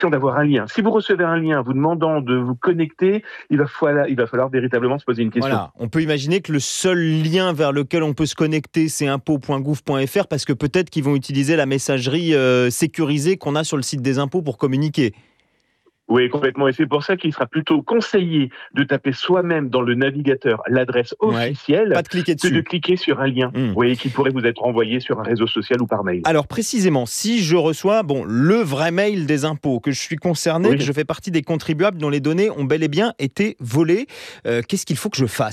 d'avoir un lien. Si vous recevez un lien vous demandant de vous connecter, il va falloir véritablement se poser une question. Voilà, on peut imaginer que le seul lien vers lequel on peut se connecter, c'est impôts.gouv.fr, parce que peut-être qu'ils vont utiliser la messagerie sécurisée qu'on a sur le site des impôts pour communiquer. Oui, complètement. Et c'est pour ça qu'il sera plutôt conseillé de taper soi-même dans le navigateur l'adresse officielle pas de cliquer dessus. que de cliquer sur un lien qui pourrait vous être envoyé sur un réseau social ou par mail. Alors précisément, si je reçois le vrai mail des impôts, que je suis concerné, que je fais partie des contribuables dont les données ont bel et bien été volées, qu'est-ce qu'il faut que je fasse ?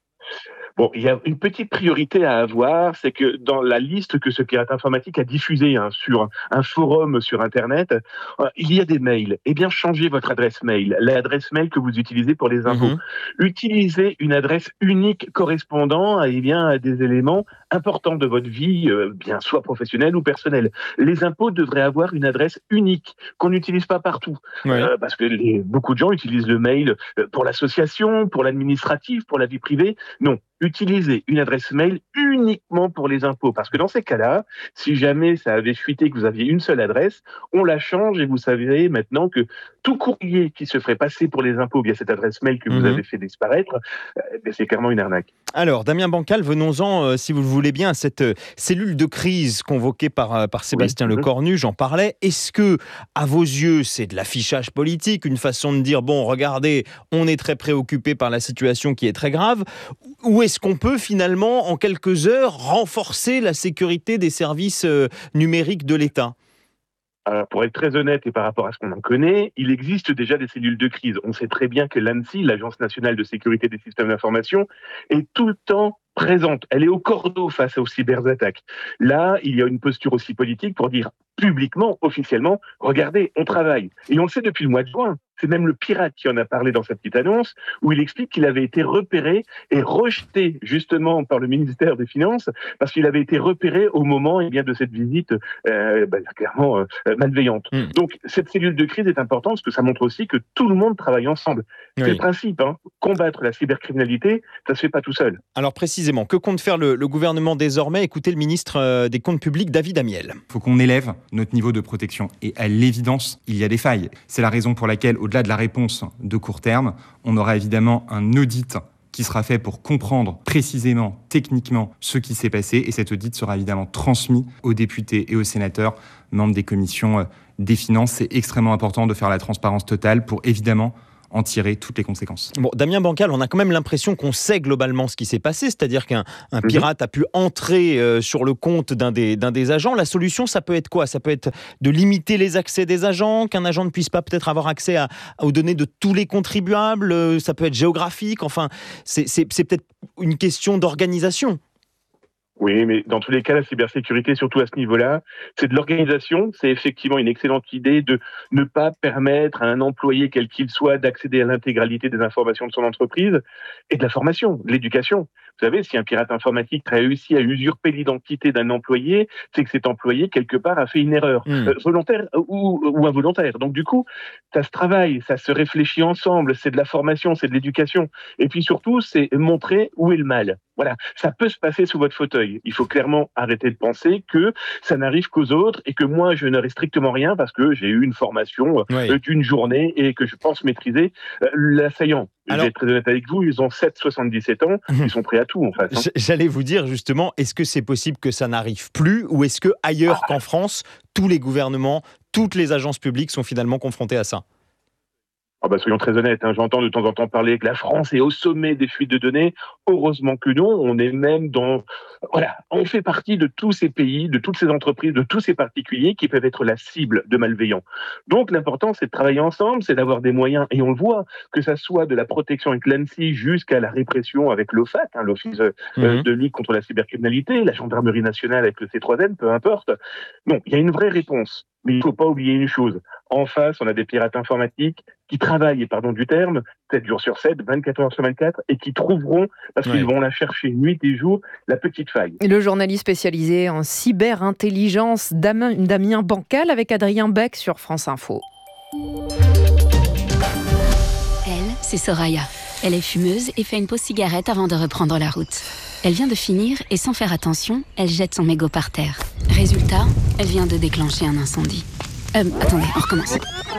Bon, il y a une petite priorité à avoir, c'est que dans la liste que ce pirate informatique a diffusée sur un forum sur Internet, il y a des mails. Eh bien, changez votre adresse mail, l'adresse mail que vous utilisez pour les impôts. Utilisez une adresse unique correspondant à des éléments importants de votre vie, bien soit professionnelle ou personnelle. Les impôts devraient avoir une adresse unique qu'on n'utilise pas partout, parce que beaucoup de gens utilisent le mail pour l'association, pour l'administratif, pour la vie privée. Non. Utilisez une adresse mail uniquement pour les impôts. Parce que dans ces cas-là, si jamais ça avait fuité que vous aviez une seule adresse, on la change et vous savez maintenant que tout courrier qui se ferait passer pour les impôts via cette adresse mail que vous avez fait disparaître, c'est clairement une arnaque. Alors, Damien Bancal, venons-en, si vous le voulez bien, à cette cellule de crise convoquée par Sébastien Lecornu, j'en parlais. Est-ce que, à vos yeux, c'est de l'affichage politique, une façon de dire, bon, regardez, on est très préoccupé par la situation qui est très grave, ou est-ce qu'on peut finalement, en quelques heures, renforcer la sécurité des services numériques de l'État ? Alors, pour être très honnête et par rapport à ce qu'on en connaît, il existe déjà des cellules de crise. On sait très bien que l'ANSSI, l'Agence nationale de sécurité des systèmes d'information, est tout le temps présente. Elle est au cordeau face aux cyberattaques. Là, il y a une posture aussi politique pour dire publiquement, officiellement, regardez, on travaille. Et on le sait depuis le mois de juin. C'est même le pirate qui en a parlé dans sa petite annonce, où il explique qu'il avait été repéré et rejeté justement par le ministère des Finances, parce qu'il avait été repéré au moment de cette visite clairement malveillante. Donc cette cellule de crise est importante, parce que ça montre aussi que tout le monde travaille ensemble. C'est le principe, combattre la cybercriminalité, ça se fait pas tout seul. Alors précisément, que compte faire le gouvernement désormais ? Écoutez le ministre des Comptes publics, David Amiel. Il faut qu'on élève notre niveau de protection. Et à l'évidence, il y a des failles. C'est la raison pour laquelle, au-delà de la réponse de court terme, on aura évidemment un audit qui sera fait pour comprendre précisément, techniquement, ce qui s'est passé. Et cet audit sera évidemment transmis aux députés et aux sénateurs, membres des commissions des finances. C'est extrêmement important de faire la transparence totale pour évidemment en tirer toutes les conséquences. Bon, Damien Bancal, on a quand même l'impression qu'on sait globalement ce qui s'est passé, c'est-à-dire qu'un pirate a pu entrer sur le compte d'un des agents. La solution, ça peut être quoi ? Ça peut être de limiter les accès des agents, qu'un agent ne puisse pas peut-être avoir accès aux données de tous les contribuables, ça peut être géographique, enfin, c'est peut-être une question d'organisation. Oui, mais dans tous les cas, la cybersécurité, surtout à ce niveau-là, c'est de l'organisation. C'est effectivement une excellente idée de ne pas permettre à un employé, quel qu'il soit, d'accéder à l'intégralité des informations de son entreprise, et de la formation, de l'éducation. Vous savez, si un pirate informatique réussit à usurper l'identité d'un employé, c'est que cet employé, quelque part, a fait une erreur, volontaire ou involontaire. Donc du coup, ça se travaille, ça se réfléchit ensemble, c'est de la formation, c'est de l'éducation. Et puis surtout, c'est montrer où est le mal. Voilà, ça peut se passer sous votre fauteuil. Il faut clairement arrêter de penser que ça n'arrive qu'aux autres et que moi, je n'aurai strictement rien parce que j'ai eu une formation d'une journée et que je pense maîtriser l'assaillant. Je vais être très honnête avec vous, ils ont 77 ans, ils sont prêts à tout en fait. J'allais vous dire justement, est-ce que c'est possible que ça n'arrive plus ou est-ce que ailleurs qu'en France, tous les gouvernements, toutes les agences publiques sont finalement confrontés à ça ? Soyons très honnêtes, j'entends de temps en temps parler que la France est au sommet des fuites de données. Heureusement que non, on est même on fait partie de tous ces pays, de toutes ces entreprises, de tous ces particuliers qui peuvent être la cible de malveillants. Donc l'important, c'est de travailler ensemble, c'est d'avoir des moyens, et on le voit, que ça soit de la protection avec l'ANSSI jusqu'à la répression avec l'OFAC, l'Office de lutte contre la cybercriminalité, la gendarmerie nationale avec le C3N, peu importe. Non, il y a une vraie réponse. Mais il ne faut pas oublier une chose. En face, on a des pirates informatiques qui travaillent, pardon du terme, 7 jours sur 7, 24 heures sur 24, et qui trouveront, parce qu'ils vont la chercher nuit et jour, la petite faille. Le journaliste spécialisé en cyberintelligence, Damien Bancal, avec Adrien Beck sur France Info. Elle, c'est Soraya. Elle est fumeuse et fait une pause cigarette avant de reprendre la route. Elle vient de finir et sans faire attention, elle jette son mégot par terre. Résultat, elle vient de déclencher un incendie. Attendez, on recommence.